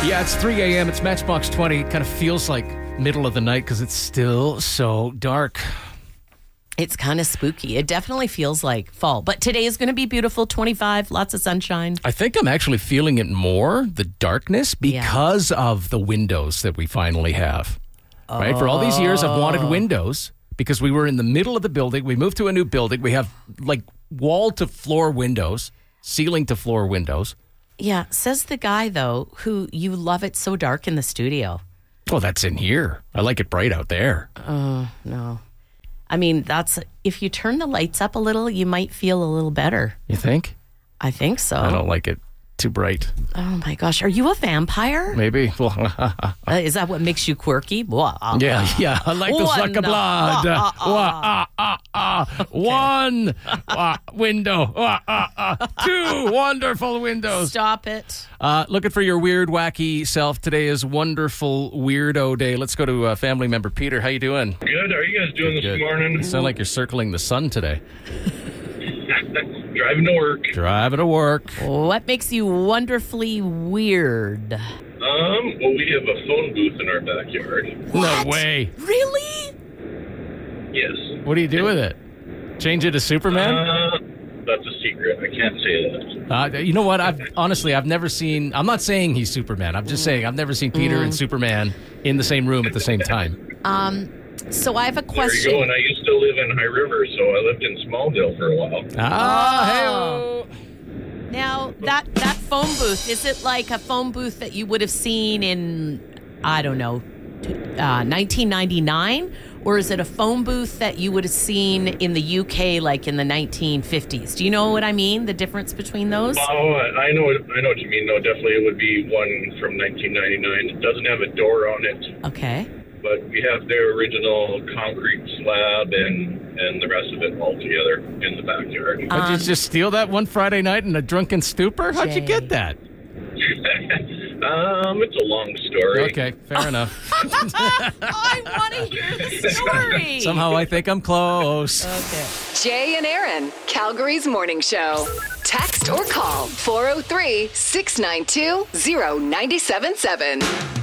Yeah, it's 3 a.m. It's Matchbox 20. It kind of feels like middle of the night because it's still so dark. It's kind of spooky. It definitely feels like fall. But today is going to be beautiful, 25, lots of sunshine. I think I'm actually feeling it more, the darkness, because of the windows that we finally have. Right? For all these years, I've wanted windows because we were in the middle of the building. We moved to a new building. We have like wall-to-floor windows, ceiling-to-floor windows. Yeah, says the guy, though, who you love it so dark in the studio. Oh, that's in here. I like it bright out there. Oh, no. I mean, if you turn the lights up a little, you might feel a little better. You think? I think so. I don't like it too bright. Oh, my gosh. Are you a vampire? Maybe. Well, is that what makes you quirky? yeah. I like to suck a blood. One window. Two wonderful windows. Stop it. Looking for your weird, wacky self. Today is Wonderful Weirdo Day. Let's go to family member Peter. How you doing? Good. How are you guys doing this morning? You sound like you're circling the sun today. Driving to work. Driving to work. What makes you wonderfully weird? Well, we have a phone booth in our backyard. What? No way. Really? Yes. What do you do with it? Change it to Superman? That's a secret. I can't say that. You know what? I've never seen... I'm not saying he's Superman. I'm just saying I've never seen Peter and Superman in the same room at the same time. So I have a question. There you go. And I used to live in High River, so I lived in Smallville for a while. Hey-o. Now, that phone booth, is it like a phone booth that you would have seen in, I don't know, 1999? Or is it a phone booth that you would have seen in the UK like in the 1950s? Do you know what I mean? The difference between those? Oh, I know what you mean. No, definitely it would be one from 1999. It doesn't have a door on it. Okay. But we have their original concrete slab and the rest of it all together in the backyard. Did you just steal that one Friday night in a drunken stupor? How'd you get that? It's a long story. Okay, fair enough. I want to hear the story. Somehow I think I'm close. Okay. Jay and Aaron, Calgary's morning show. Text or call 403-692-0977.